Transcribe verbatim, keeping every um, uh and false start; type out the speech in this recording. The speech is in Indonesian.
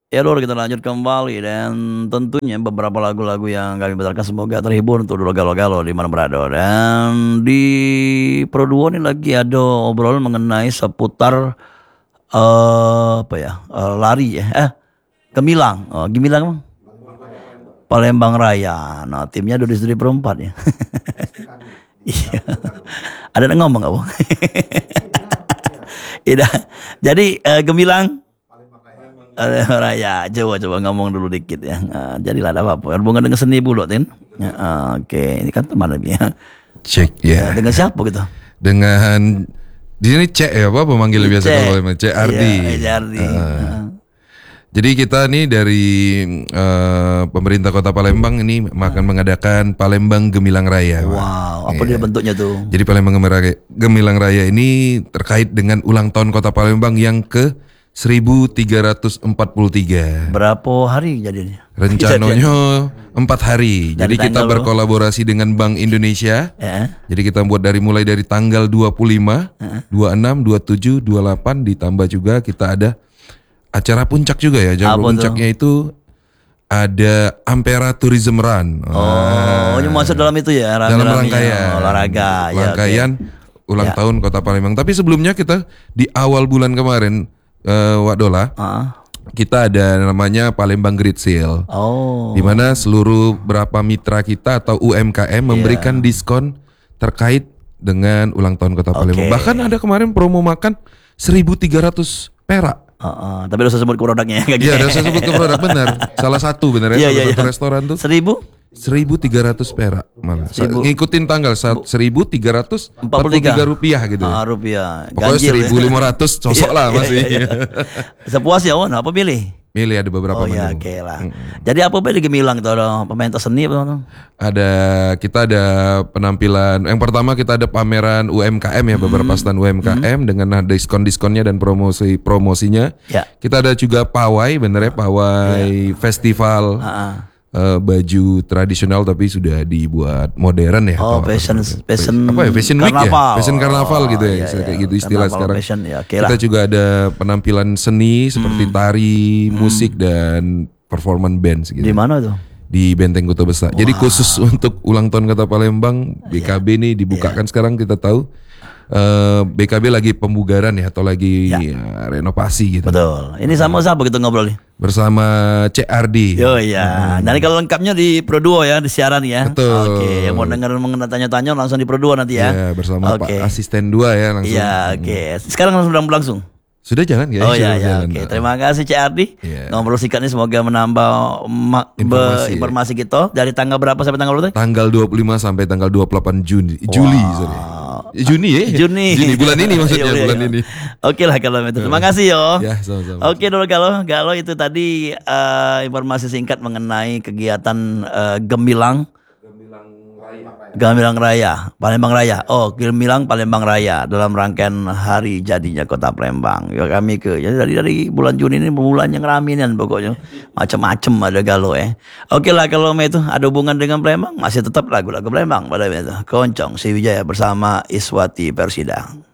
Ya Lur, kita lanjut kembali dan tentunya beberapa lagu-lagu yang kami putarkan semoga terhibur untuk dulu galau-galau di mana berada. Dan di Pro Duo ini lagi ada obrolan mengenai seputar eh apa ya? eh, lari ya. Eh, Gemilang. Oh, Gemilang Bang. Palembang Raya. Nah, timnya ada di studi perempat ya. Iya. Ada yang ngomong nggak Bang? Iya. Jadi eh, Gemilang Eh, Raya, coba coba ngomong dulu dikit ya. Nah, jadilah ada apa-apa. Hubungan dengan seni bulu, Tin. Ya, ah, oke, ini kan teman lebih ya. Cek ya. Ya, dengan siapa gitu? Dengan di sini Cek ya apa pemanggil biasa Cek. kalau Cek Ardi. Iya, Cek Ardi. Ah. Ah. Jadi kita nih dari eh, pemerintah Kota Palembang ini akan mengadakan Palembang Gemilang Raya. Wow, apa Iya. dia bentuknya tuh? Jadi Palembang Gemilang Raya, Gemilang Raya ini terkait dengan ulang tahun Kota Palembang yang ke seribu tiga ratus empat puluh tiga. Berapa hari jadinya? Rencananya empat hari. Dari Jadi kita tanggal berkolaborasi dengan Bank Indonesia. Ya. Jadi kita buat dari mulai dari tanggal dua puluh lima, dua puluh enam, dua puluh tujuh, dua puluh delapan ditambah juga kita ada acara puncak juga ya. Jam Apa puncaknya itu ada Ampera Tourism Run. Oh, ini masuk dalam itu ya, dalam rame-rame rangkaian ya, olahraga. Ya, oke. rangkaian ulang Ya. tahun Kota Palembang. Tapi sebelumnya kita di awal bulan kemarin eh, Wak Dola, Ah. kita ada namanya Palembang Great Sale. Oh. Di mana seluruh berapa mitra kita atau U M K M memberikan diskon terkait dengan ulang tahun Kota Palembang. Oke. Bahkan ada kemarin promo makan seribu tiga ratus perak. Ah, ah. Tapi udah sebut produknya kayak Iya, gitu. ada saya sebut ke produk benar. Salah satu benar Iya, ya, salah iya, satu iya. restoran tuh Seribu? seribu tiga ratus perak malah. Sa- Seribu- Ngikutin tanggal sa- seribu tiga ratus empat puluh tiga rupiah gitu. Ah, rupiah. Pokoknya Ganjil, seribu lima ratus cocok lah masih. Sepuasnya Wan, apa pilih? Milih ada beberapa Oh ya, menu. oke lah. Jadi apa beda Gemilang tuh, ada pemain seni apa tuh? Ada kita ada penampilan. Yang pertama kita ada pameran U M K M ya, beberapa stand U M K M dengan ada diskon-diskonnya dan promosi promosinya. Ya. Kita ada juga pawai, bener ya, pawai festival. Ah, ah. eh, baju tradisional tapi sudah dibuat modern ya. Oh, atau apa fashion seperti- fashion apa ya? Fashion week ya? karnaval. Fashion karnaval gitu ya, Oh, iya, kayak iya. gitu istilah Karnaval sekarang. fashion, ya, oke Kita lah. juga ada penampilan seni seperti tari, musik dan performance band gitu. Di mana tuh? Di Benteng Kota Besar. Jadi khusus untuk ulang tahun Kota Palembang, B K B nih dibukakan sekarang kita tahu. eh, B K B lagi pembugaran ya atau lagi ya, renovasi gitu. Betul. Ini sama siapa kita ngobrol nih? Bersama Cek Ardi. Yo iya. Nanti kalau lengkapnya di Pro Duo ya, di siaran ya. Betul. Oke, yang mau denger mengenai tanya-tanya langsung di Pro Duo nanti ya. Ya, bersama Oke. Pak Asisten dua ya langsung. Iya, oke. Sekarang langsung sedang berlangsung. Sudah jalan ya? Oh iya Sudah ya, jalan. oke. Terima kasih Cik Ardi. Iya. Ngobrol singkat ini semoga menambah ma- be- Informasi, informasi, ya. kita dari tanggal berapa sampai tanggal berapa? Tanggal dua puluh lima sampai tanggal dua puluh delapan Juni. Juli, sorry. Eh, Juni ya? Juni. Juni bulan ini maksudnya, Iya, iya, bulan iya. ini. Oke lah kalau itu. Terima kasih yo. Ya, sama-sama. Oke dulu kalau kalau itu tadi eh, informasi singkat mengenai kegiatan eh, Gemilang Gemilang Raya, Palembang Raya. Oh, Gemilang Palembang Raya dalam rangkaian hari jadinya Kota Palembang. Ya kami ke jadi dari dari bulan Juni ini bulan yang raminan pokoknya. Macam-macam ada galau ya. Oke lah kalau itu ada hubungan dengan Palembang masih tetap lagu-lagu Palembang pada itu. Koncong Sriwijaya bersama Iswati Persida.